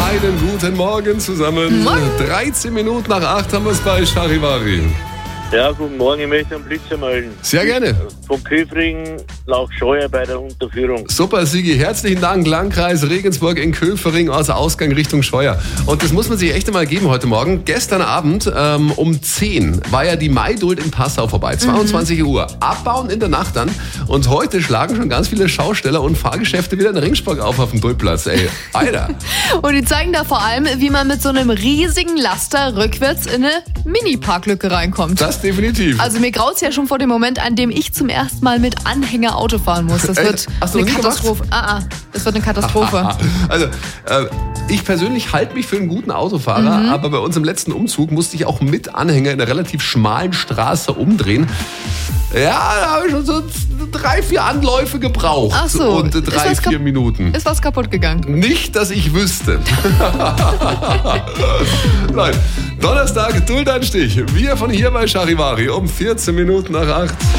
Einen guten Morgen zusammen. Morgen. 13 Minuten nach 8 haben wir es bei Charivari. Ja, guten Morgen, ich möchte einen Blitzer melden. Sehr gerne. Von Köfring nach Scheuer bei der Unterführung. Super, Sigi. Herzlichen Dank. Landkreis Regensburg in Köfering aus Ausgang Richtung Scheuer. Und das muss man sich echt einmal geben heute Morgen. Gestern Abend um 10 war ja die Maidult in Passau vorbei. 22 Uhr. Abbauen in der Nacht dann. Und heute schlagen schon ganz viele Schausteller und Fahrgeschäfte wieder in Ringsburg auf dem Dultplatz. Ey, Alter. Und die zeigen da vor allem, wie man mit so einem riesigen Laster rückwärts in eine Mini-Parklücke reinkommt. Das definitiv. Also mir graut's ja schon vor dem Moment, an dem ich zum ersten Mal mit Anhänger Auto fahren muss. Das wird Hast du eine noch nie Katastrophe. Das wird eine Katastrophe. Also, ich persönlich halte mich für einen guten Autofahrer, aber bei unserem letzten Umzug musste ich auch mit Anhänger in einer relativ schmalen Straße umdrehen. Ja, da habe ich schon so 3-4 Anläufe gebraucht. Ach so. Und 3-4 Minuten. Ist was kaputt gegangen? Nicht, dass ich wüsste. Nein, Donnerstag, Duldanstich. Wir von hier bei Charivari um 14 Minuten nach 8.